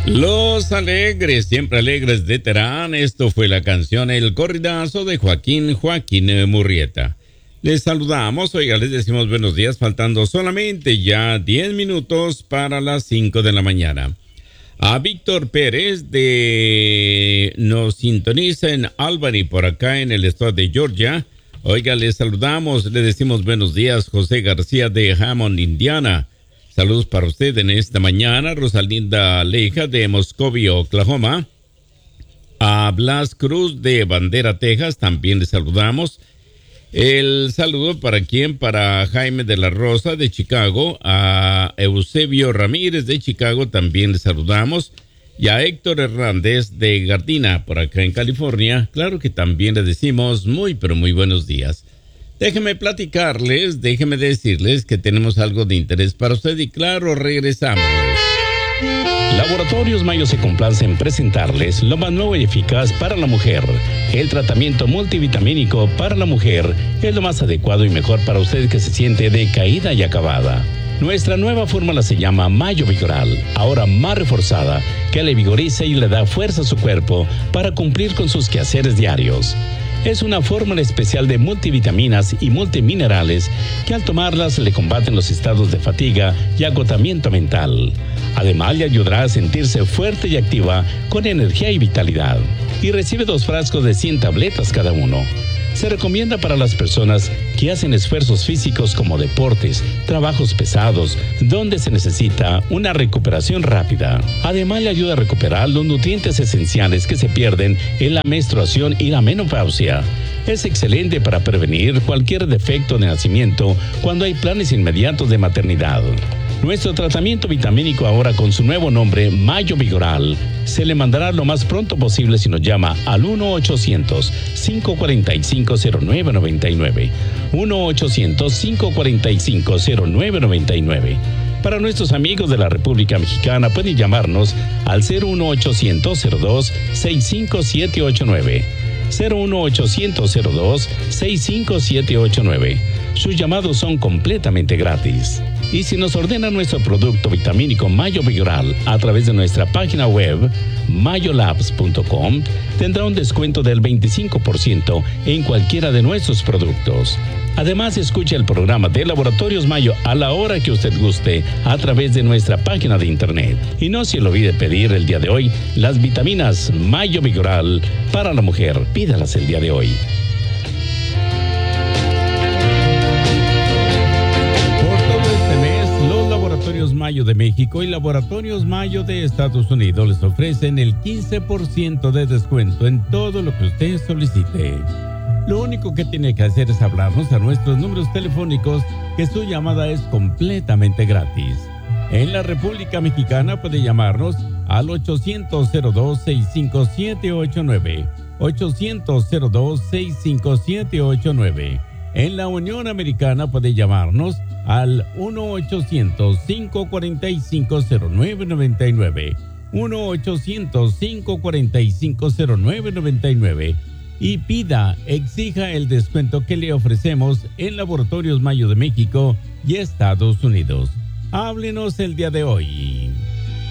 Los alegres, siempre alegres de Terán. Esto fue la canción El Corridazo de Joaquín Murrieta. Les saludamos, oiga, les decimos buenos días, faltando solamente ya 10 minutos para las 5 de la mañana. A Víctor Pérez nos sintoniza en Albany, por acá en el estado de Georgia. Oiga, les saludamos, les decimos buenos días. José García de Hammond, Indiana. Saludos para usted en esta mañana. Rosalinda Leija de Moscovia, Oklahoma. A Blas Cruz de Bandera, Texas, también le saludamos. El saludo para quién, para Jaime de la Rosa de Chicago, a Eusebio Ramírez de Chicago, también le saludamos, y a Héctor Hernández de Gardina, por acá en California, claro que también le decimos muy, pero muy buenos días. Déjenme platicarles, déjenme decirles que tenemos algo de interés para usted y claro, regresamos. Laboratorios Mayo se complace en presentarles lo más nuevo y eficaz para la mujer. El tratamiento multivitamínico para la mujer es lo más adecuado y mejor para usted que se siente decaída y acabada. Nuestra nueva fórmula se llama Mayo Vigoral, ahora más reforzada, que le vigoriza y le da fuerza a su cuerpo para cumplir con sus quehaceres diarios. Es una fórmula especial de multivitaminas y multiminerales que al tomarlas le combaten los estados de fatiga y agotamiento mental. Además le ayudará a sentirse fuerte y activa con energía y vitalidad. Y recibe 2 frascos de 100 tabletas cada uno. Se recomienda para las personas que hacen esfuerzos físicos como deportes, trabajos pesados, donde se necesita una recuperación rápida. Además le ayuda a recuperar los nutrientes esenciales que se pierden en la menstruación y la menopausia. Es excelente para prevenir cualquier defecto de nacimiento cuando hay planes inmediatos de maternidad. Nuestro tratamiento vitamínico ahora con su nuevo nombre, Mayo Vigoral, se le mandará lo más pronto posible si nos llama al 1-800-545-0999. 1-800-545-0999. Para nuestros amigos de la República Mexicana pueden llamarnos al 01800-02-65789. 01800-02-65789. Sus llamados son completamente gratis. Y si nos ordena nuestro producto vitamínico Mayo Vigoral a través de nuestra página web mayolabs.com, tendrá un descuento del 25% en cualquiera de nuestros productos. Además, escucha el programa de Laboratorios Mayo a la hora que usted guste a través de nuestra página de internet. Y no se le olvide pedir el día de hoy las vitaminas Mayo Vigoral para la mujer. Pídalas el día de hoy. Laboratorios Mayo de México y Laboratorios Mayo de Estados Unidos les ofrecen el 15% de descuento en todo lo que usted solicite. Lo único que tiene que hacer es hablarnos a nuestros números telefónicos, que su llamada es completamente gratis. En la República Mexicana puede llamarnos al 800-02-65789, 800-02-65789. En la Unión Americana puede llamarnos al 1-800-545-0999, 1-800-545-0999 y exija el descuento que le ofrecemos en Laboratorios Mayo de México y Estados Unidos. Háblenos el día de hoy.